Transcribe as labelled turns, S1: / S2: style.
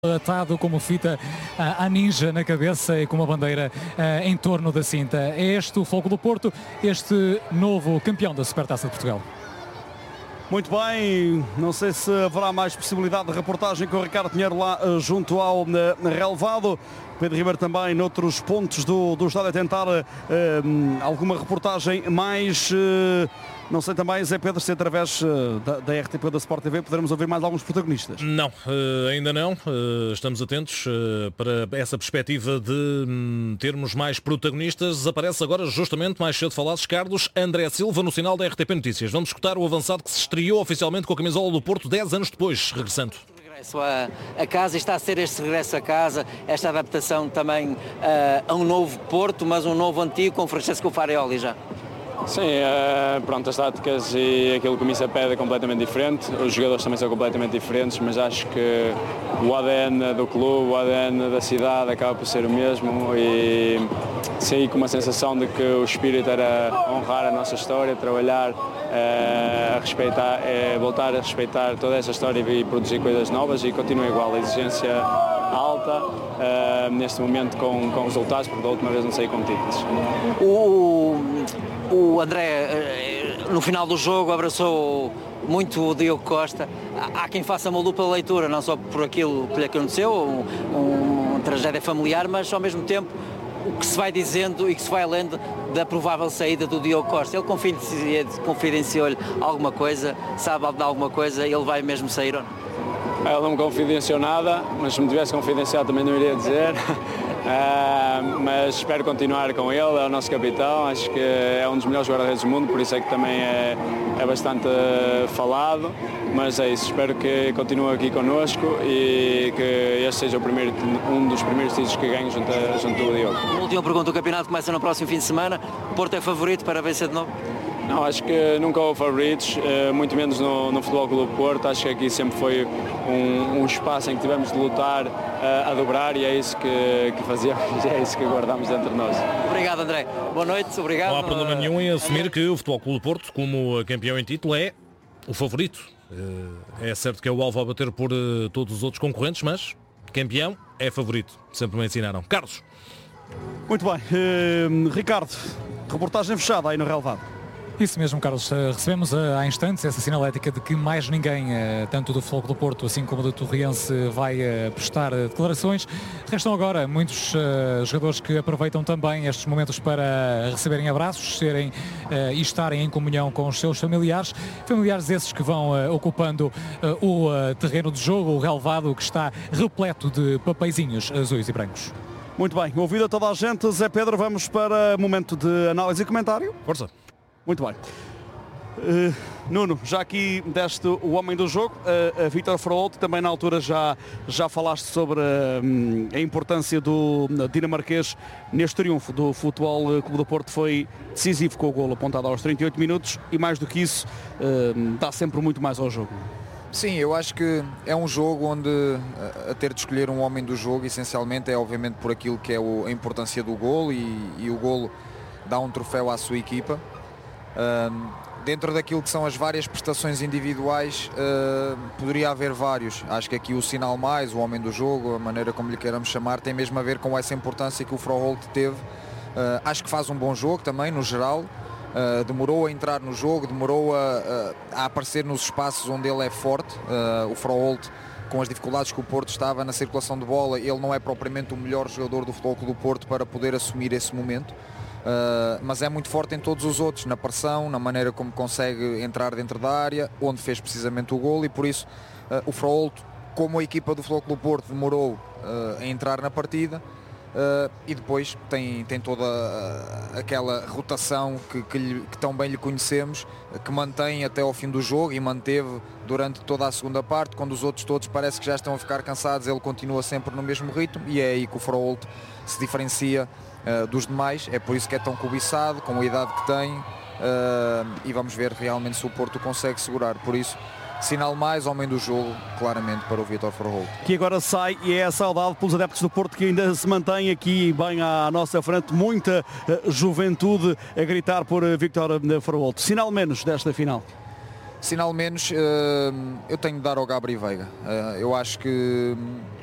S1: atado como fita à ninja na cabeça e com uma bandeira em torno da cinta. É este o Fogo do Porto, este novo campeão da Supertaça de Portugal.
S2: Muito bem, não sei se haverá mais possibilidade de reportagem com o Ricardo Pinheiro lá junto ao relevado. Pedro Ribeiro também noutros pontos do estádio a tentar alguma reportagem mais... Não sei também, Zé Pedro, se através da RTP ou da Sport TV poderemos ouvir mais alguns protagonistas.
S3: Não, ainda não. Estamos atentos para essa perspectiva de termos mais protagonistas. Aparece agora, justamente, mais cedo falados, Carlos André Silva no sinal da RTP Notícias. Vamos escutar o avançado que se estreou oficialmente com a camisola do Porto 10 anos depois, regressando.
S4: Regresso a casa, está a ser este regresso a casa, esta adaptação também a um novo Porto, mas um novo antigo com Francesco Farioli já.
S5: Sim, pronto, as táticas e aquilo que o Missa pede é completamente diferente, os jogadores também são completamente diferentes, mas acho que o ADN do clube, o ADN da cidade acaba por ser o mesmo e saí com uma sensação de que o espírito era honrar a nossa história, trabalhar, a respeitar, voltar a respeitar toda essa história e produzir coisas novas e continua igual, a exigência alta, neste momento com resultados, porque da última vez não saí com títulos.
S4: O André, no final do jogo, abraçou muito o Diogo Costa. Há quem faça uma dupla leitura, não só por aquilo que lhe aconteceu, uma tragédia familiar, mas ao mesmo tempo o que se vai dizendo e que se vai lendo da provável saída do Diogo Costa. Ele confidenciou-lhe alguma coisa, sabe de alguma coisa, ele vai mesmo sair ou não?
S5: Ele não me confidenciou nada, mas se me tivesse confidenciado também não iria dizer. Mas espero continuar com ele, é o nosso capitão, acho que é um dos melhores guarda-redes do mundo, por isso é que também é bastante falado, mas é isso, espero que continue aqui connosco e que este seja um dos primeiros títulos que ganho junto ao Diogo.
S4: Última pergunta, o campeonato começa no próximo fim de semana, o Porto é favorito para vencer de novo?
S5: Não, acho que nunca houve favoritos, muito menos no Futebol Clube do Porto. Acho que aqui sempre foi um espaço em que tivemos de lutar a dobrar e é isso que fazíamos, é isso que guardamos dentro de nós.
S4: Obrigado, André. Boa noite, obrigado.
S3: Não há problema nenhum em assumir que o Futebol Clube do Porto, como campeão em título, é o favorito. É certo que é o alvo a bater por todos os outros concorrentes, mas campeão é favorito. Sempre me ensinaram. Carlos.
S2: Muito bem. Ricardo, reportagem fechada aí no relevado.
S1: Isso mesmo, Carlos. Recebemos há instantes essa sinalética de que mais ninguém, tanto do Futebol do Porto assim como do Torriense, vai prestar declarações. Restam agora muitos jogadores que aproveitam também estes momentos para receberem abraços, e estarem em comunhão com os seus familiares. Familiares esses que vão ocupando o terreno de jogo, o relevado que está repleto de papeizinhos azuis e brancos.
S2: Muito bem. Ouvido a toda a gente, Zé Pedro, vamos para momento de análise e comentário.
S3: Força.
S2: Muito bem. Nuno, já aqui deste o homem do jogo, Vítor Fraulo, também na altura já falaste sobre a importância do dinamarquês neste triunfo do Futebol Clube do Porto. Foi decisivo com o golo apontado aos 38 minutos e mais do que isso, dá sempre muito mais ao jogo.
S6: Sim, eu acho que é um jogo onde a ter de escolher um homem do jogo, essencialmente, é obviamente por aquilo que é a importância do golo e o golo dá um troféu à sua equipa. Dentro daquilo que são as várias prestações individuais, poderia haver vários. Acho que aqui o sinal mais, o homem do jogo, a maneira como lhe queiramos chamar, tem mesmo a ver com essa importância que o Fraulo teve. Acho que faz um bom jogo também, no geral. Demorou a entrar no jogo, demorou a aparecer nos espaços onde ele é forte. O Fraulo, com as dificuldades que o Porto estava na circulação de bola, ele não é propriamente o melhor jogador do Futebol Clube do Porto para poder assumir esse momento. Mas é muito forte em todos os outros, na pressão, na maneira como consegue entrar dentro da área, onde fez precisamente o golo, e por isso o Fraulo, como a equipa do Futebol Clube do Porto demorou a entrar na partida, e depois tem toda aquela rotação que tão bem lhe conhecemos, que mantém até ao fim do jogo e manteve durante toda a segunda parte. Quando os outros todos parece que já estão a ficar cansados, ele continua sempre no mesmo ritmo, e é aí que o Fraulo se diferencia dos demais. É por isso que é tão cobiçado, com a idade que tem, e vamos ver realmente se o Porto consegue segurar. Por isso, sinal mais, homem do jogo, claramente, para o Vítor Fraulo.
S2: Que agora sai e é saudado pelos adeptos do Porto, que ainda se mantém aqui bem à nossa frente, muita juventude a gritar por Vítor Fraulo. Sinal menos desta final.
S6: Sinal menos, eu tenho de dar ao Gabri Veiga. Eu acho que